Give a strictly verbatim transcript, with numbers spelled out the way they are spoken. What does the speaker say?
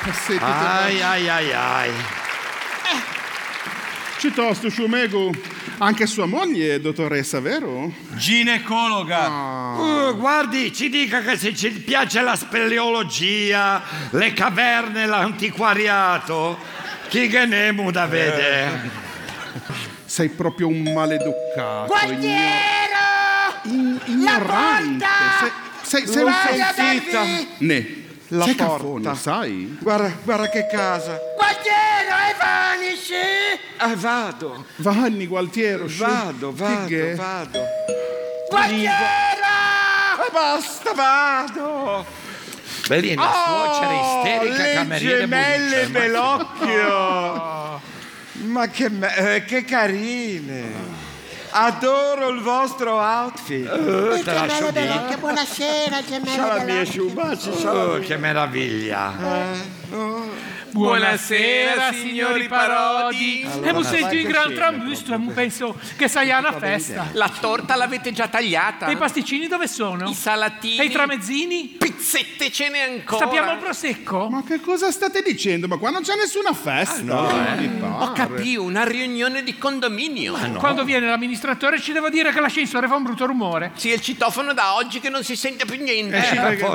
Sì, ai ai ai ai. Piuttosto, Shumegu, anche sua moglie è dottoressa, vero? Ginecologa. Uh, guardi, ci dica che se ci piace la speleologia, le caverne, l'antiquariato, chi che ne muda vede. Sei proprio un maleducato. Guardiero! In, ignorante. La Sei, sei, sei un Vai, zitta. Adelfi! Ne. La sei porta. cafone, sai? Guarda, guarda che casa. Guardiero, evanisci! Ah, vado, Vanni, Gualtiero. vado, vado, Che- vado. Guardiero! Ah, basta, vado. Vedi la suocera isterica le cameriere gemelle Budice, ma- Belocchio. Ma che, me- eh, che carine. Adoro il vostro outfit. Uh, te lascio Gemelle dire. Belocchio, buonasera, gemelle C'ha la mia Belocchio. sciubaci, c'ha la Oh, che meraviglia. Buonasera, signori Parodi. Allora, e mu vai sento che in gran scena, trambusto e mu penso che sai a una festa. La torta l'avete già tagliata? E i pasticcini dove sono? I salatini? E i tramezzini? Pizzette ce n'è ancora? Sappiamo il prosecco? Ma che cosa state dicendo? Ma qua non c'è nessuna festa. no, non eh. mi pare. Ho capito, una riunione di condominio. Quando viene l'amministratore ci devo dire che l'ascensore fa un brutto rumore. Sì, il citofono da oggi che non si sente più niente. Eh,